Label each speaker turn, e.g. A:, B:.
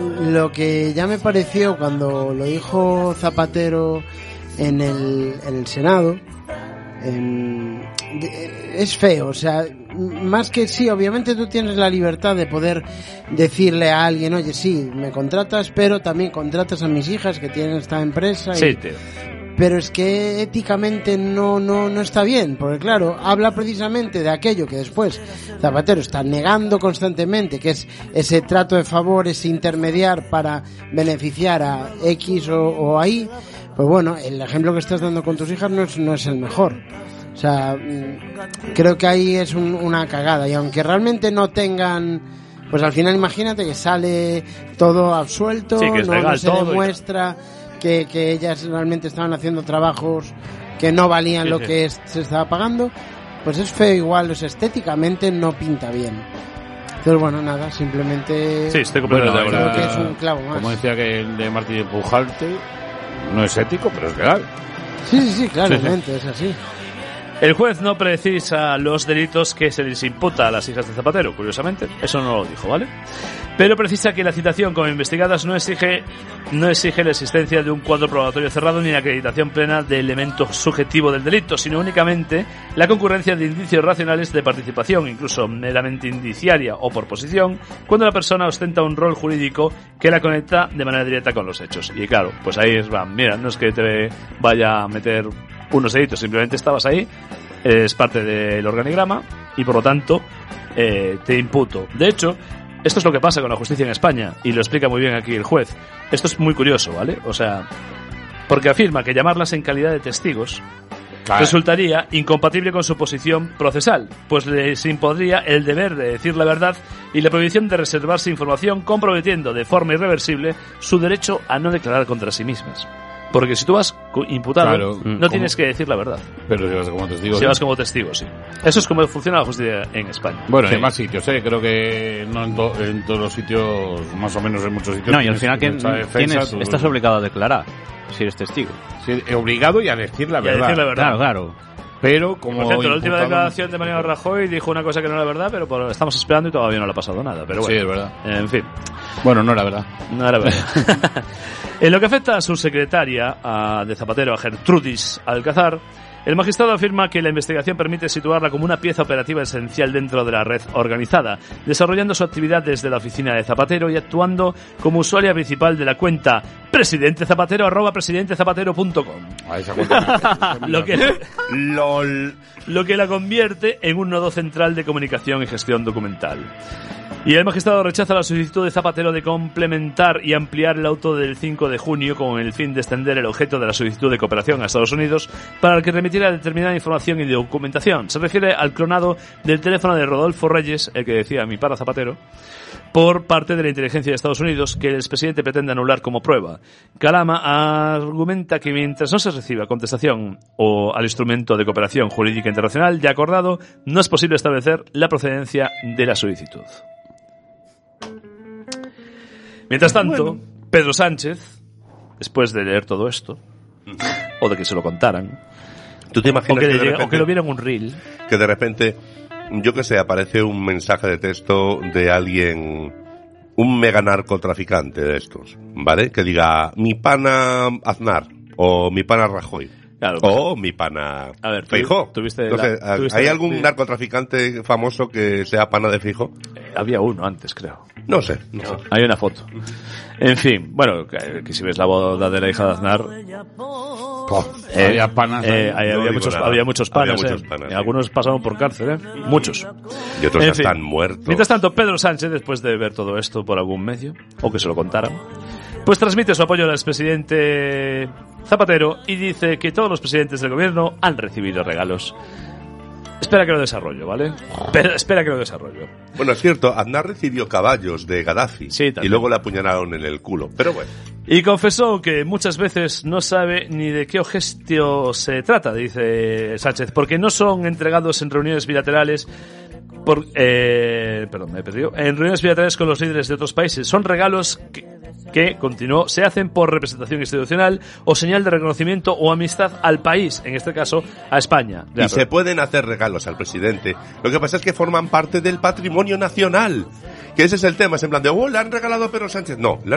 A: lo que ya me pareció cuando lo dijo Zapatero en el Senado, es feo, o sea, más que sí, obviamente tú tienes la libertad de poder decirle a alguien, oye, sí, me contratas, pero también contratas a mis hijas que tienen esta empresa.
B: Sí, tío.
A: Pero es que éticamente no está bien, porque claro, habla precisamente de aquello que después Zapatero está negando constantemente, que es ese trato de favor, ese intermediar para beneficiar a X o a Y. Pues bueno, el ejemplo que estás dando con tus hijas no es el mejor. O sea, creo que ahí es una cagada, y aunque realmente no tengan, pues al final imagínate que sale todo absuelto,
B: sí, que es legal,
A: no se demuestra que ellas realmente estaban haciendo trabajos que no valían lo que se estaba pagando, pues es feo igual, o sea, estéticamente no pinta bien. Entonces bueno, nada, simplemente
B: sí, estoy completamente de acuerdo.
A: Creo que es un clavo más.
C: Como decía que el de Martí Pujalte, no es ético, pero es legal.
A: Sí, claramente, es así.
B: El juez no precisa los delitos que se les imputa a las hijas de Zapatero, curiosamente, eso no lo dijo, ¿vale? Pero precisa que la citación como investigadas no exige la existencia de un cuadro probatorio cerrado ni la acreditación plena de elemento subjetivo del delito, sino únicamente la concurrencia de indicios racionales de participación, incluso meramente indiciaria o por posición, cuando la persona ostenta un rol jurídico que la conecta de manera directa con los hechos. Y claro, pues ahí mira, no es que te vaya a meter unos delitos, simplemente estabas ahí, eres parte del organigrama y por lo tanto te imputo. De hecho, esto es lo que pasa con la justicia en España y lo explica muy bien aquí el juez. Esto es muy curioso, ¿vale? O sea, porque afirma que llamarlas en calidad de testigos resultaría incompatible con su posición procesal, pues les impondría el deber de decir la verdad y la prohibición de reservarse información, comprometiendo de forma irreversible su derecho a no declarar contra sí mismas. Porque si tú vas imputado, no tienes que decir la verdad.
C: Pero si vas como testigo.
B: Si vas como testigo, sí. Eso es como funciona la justicia en España.
C: Bueno, hay más sitios, creo que no en todos los sitios, más o menos en muchos sitios.
D: No, y al final estás obligado a declarar si eres testigo.
C: Sí, obligado y a decir la verdad.
D: Claro.
C: Pero como
B: por cierto, la última declaración de Mariano Rajoy dijo una cosa que no era verdad, pero estamos esperando y todavía no le ha pasado nada. Pero bueno,
C: sí, es verdad.
B: En fin.
C: Bueno, no era verdad.
B: No era verdad. En lo que afecta a su secretaria de Zapatero, a Gertrudis Alcázar, el magistrado afirma que la investigación permite situarla como una pieza operativa esencial dentro de la red organizada, desarrollando su actividad desde la oficina de Zapatero y actuando como usuaria principal de la cuenta presidentezapatero@presidentezapatero.com. Lo que la convierte en un nodo central de comunicación y gestión documental. Y el magistrado rechaza la solicitud de Zapatero de complementar y ampliar el auto del 5 de junio con el fin de extender el objeto de la solicitud de cooperación a Estados Unidos para el que remitiera determinada información y documentación. Se refiere al clonado del teléfono de Rodolfo Reyes, el que decía mi para Zapatero, por parte de la inteligencia de Estados Unidos, que el expresidente pretende anular como prueba. Calama argumenta que mientras no se reciba contestación o al instrumento de cooperación jurídica internacional ya acordado, no es posible establecer la procedencia de la solicitud. Mientras tanto, Pedro Sánchez, después de leer todo esto, o de que se lo contaran,
E: ¿tú te imaginas
B: o que lo vieran un reel,
E: que de repente, yo que sé, aparece un mensaje de texto de alguien, un mega narcotraficante de estos, ¿vale? Que diga, mi pana Aznar, o mi pana Rajoy.
B: Claro,
E: o mi pana Feijóo. Entonces, ¿hay algún narcotraficante famoso que sea pana de Feijóo?
B: Había uno antes, creo.
E: No sé.
B: Hay una foto. En fin, bueno, que si ves la boda de la hija de Aznar,
C: había panas.
B: Había muchos panas. Sí. Algunos pasaron por cárcel, muchos.
E: Y otros ya están muertos.
B: Mientras tanto, Pedro Sánchez, después de ver todo esto por algún medio, o que se lo contaran, pues transmite su apoyo al expresidente Zapatero y dice que todos los presidentes del gobierno han recibido regalos. Espera que lo desarrollo, ¿vale? Espera que lo desarrollo.
E: Bueno, es cierto, Aznar recibió caballos de Gaddafi y luego le apuñalaron en el culo, pero bueno.
B: Y confesó que muchas veces no sabe ni de qué objeto se trata, dice Sánchez, porque no son entregados en reuniones bilaterales perdón, me he perdido. En reuniones bilaterales con los líderes de otros países. Son regalos que continuó, se hacen por representación institucional o señal de reconocimiento o amistad al país, en este caso a España.
E: Y se pueden hacer regalos al presidente. Lo que pasa es que forman parte del patrimonio nacional. Que ese es el tema, es en plan de, le han regalado a Pedro Sánchez. No,